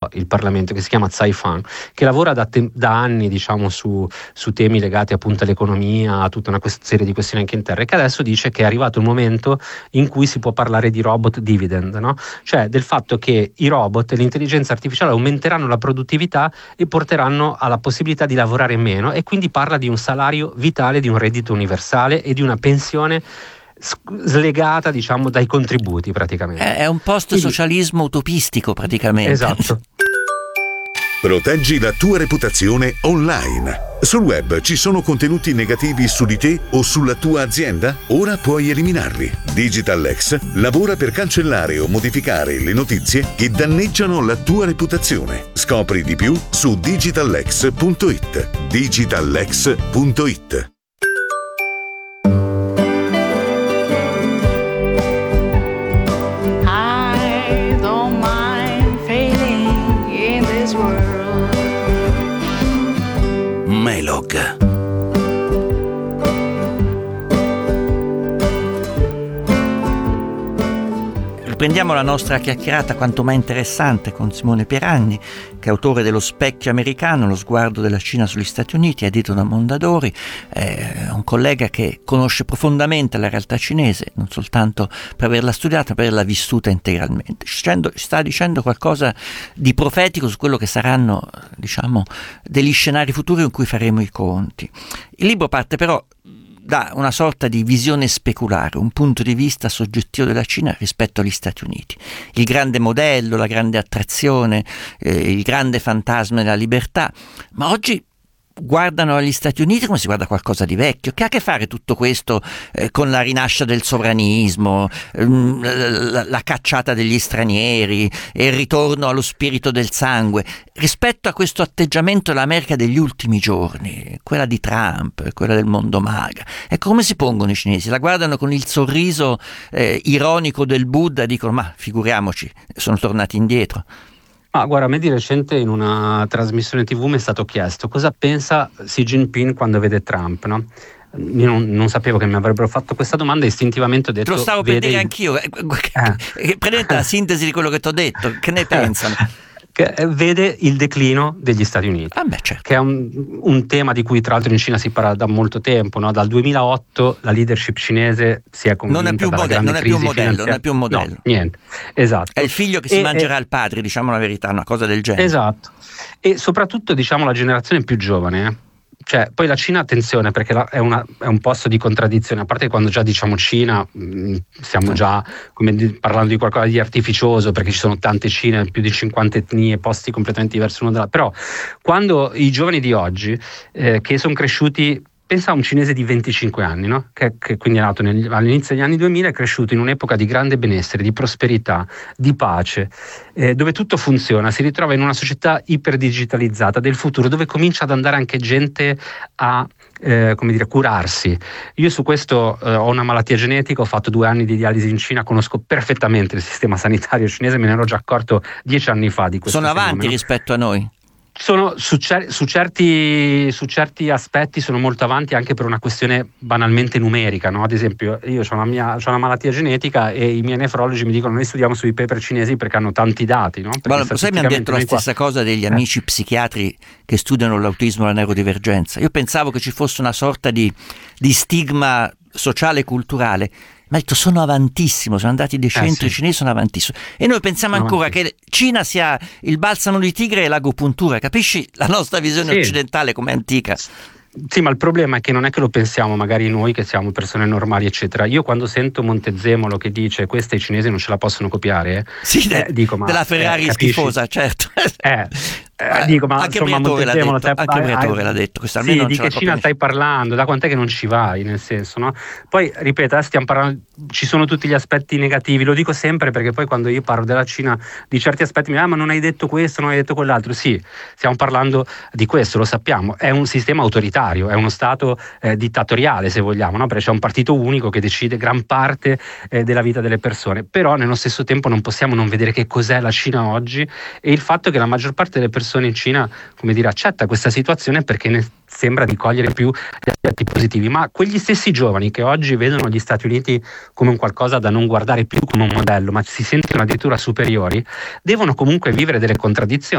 il Parlamento, che si chiama Tsai Fan, che lavora da anni, diciamo, su temi legati appunto all'economia, a tutta una serie di questioni anche interne, che adesso dice che è arrivato il momento in cui si può parlare di robot dividend, no? Cioè del fatto che i robot e l'intelligenza artificiale aumenteranno la produttività e porteranno alla possibilità di lavorare meno, e quindi parla di un salario vitale, di un reddito universale e di una pensione slegata, diciamo, dai contributi praticamente. È un post-socialismo utopistico praticamente. Esatto. Proteggi la tua reputazione online. Sul web ci sono contenuti negativi su di te o sulla tua azienda? Ora puoi eliminarli. DigitalX lavora per cancellare o modificare le notizie che danneggiano la tua reputazione. Scopri di più su digitalx.it. digitalx.it. Melog. Riprendiamo la nostra chiacchierata quanto mai interessante con Simone Pieranni, che è autore dello Specchio americano, lo sguardo della Cina sugli Stati Uniti, edito da Mondadori, un collega che conosce profondamente la realtà cinese, non soltanto per averla studiata, ma per averla vissuta integralmente. Sta dicendo qualcosa di profetico su quello che saranno, diciamo, degli scenari futuri in cui faremo i conti. Il libro parte però da una sorta di visione speculare, un punto di vista soggettivo della Cina rispetto agli Stati Uniti. Il grande modello, la grande attrazione, il grande fantasma della libertà, ma oggi guardano agli Stati Uniti come si guarda qualcosa di vecchio. Che ha a che fare tutto questo con la rinascita del sovranismo, la cacciata degli stranieri e il ritorno allo spirito del sangue rispetto a questo atteggiamento dell'America degli ultimi giorni, quella di Trump, quella del mondo MAGA? Ecco, come si pongono i cinesi? La guardano con il sorriso ironico del Buddha e dicono: ma figuriamoci, sono tornati indietro. Guarda, a me di recente in una trasmissione TV mi è stato chiesto cosa pensa Xi Jinping quando vede Trump, no? Io non sapevo che mi avrebbero fatto questa domanda e istintivamente ho detto... Te lo stavo per dire anch'io. Prendete la sintesi di quello che ti ho detto. Che ne pensano? Che vede il declino degli Stati Uniti, certo. Che è un tema di cui tra l'altro in Cina si parla da molto tempo, no? Dal 2008 la leadership cinese si è convinta non è più un modello. No, niente, esatto. È il figlio che si mangerà il padre, diciamo la verità, una cosa del genere. Esatto. E soprattutto, diciamo, la generazione più giovane, cioè, poi la Cina, attenzione, perché è un posto di contraddizione, a parte che quando già diciamo Cina stiamo già parlando di qualcosa di artificioso, perché ci sono tante Cine, più di 50 etnie, posti completamente diversi l'uno dall'altro. Però quando i giovani di oggi che sono cresciuti, pensa a un cinese di 25 anni, no? che quindi è nato all'inizio degli anni 2000, è cresciuto in un'epoca di grande benessere, di prosperità, di pace, dove tutto funziona, si ritrova in una società iperdigitalizzata del futuro, dove comincia ad andare anche gente a curarsi. Io su questo ho una malattia genetica, ho fatto 2 anni di dialisi in Cina, conosco perfettamente il sistema sanitario cinese, me ne ero già accorto 10 anni fa di questo fenomeno. Sono avanti rispetto a noi? Sono su certi aspetti sono molto avanti, anche per una questione banalmente numerica, no? Ad esempio, io ho una malattia genetica e i miei nefrologi mi dicono: noi studiamo sui paper cinesi perché hanno tanti dati, no? Sai, mi hanno detto la stessa cosa degli amici psichiatri che studiano l'autismo e la neurodivergenza. Io pensavo che ci fosse una sorta di stigma sociale e culturale. Ma ha detto: sono avantissimo, sono andati dei centri cinesi, sono avantissimo. E noi pensiamo ancora che Cina sia il balsamo di tigre e l'agopuntura. Capisci la nostra visione occidentale come antica? Sì, ma il problema è che non è che lo pensiamo magari noi che siamo persone normali eccetera. Io quando sento Montezemolo che dice questa i cinesi non ce la possono copiare, dico: ma della Ferrari schifosa, certo. Dico, ma anche insomma, Briatore l'ha detto. Sì, di che Cina stai parlando? Da quant'è che non ci vai, nel senso, no? Poi ripeto, stiamo parlando, ci sono tutti gli aspetti negativi, lo dico sempre perché poi quando io parlo della Cina di certi aspetti mi dicono: ma non hai detto questo, non hai detto quell'altro. Sì, stiamo parlando di questo, lo sappiamo, è un sistema autoritario, è uno stato dittatoriale, se vogliamo, no? Perché c'è un partito unico che decide gran parte della vita delle persone, però nello stesso tempo non possiamo non vedere che cos'è la Cina oggi e il fatto che la maggior parte delle persone in Cina, accetta questa situazione perché ne sembra di cogliere più gli aspetti positivi. Ma quegli stessi giovani che oggi vedono gli Stati Uniti come un qualcosa da non guardare più come un modello, ma si sentono addirittura superiori, devono comunque vivere delle contraddizioni.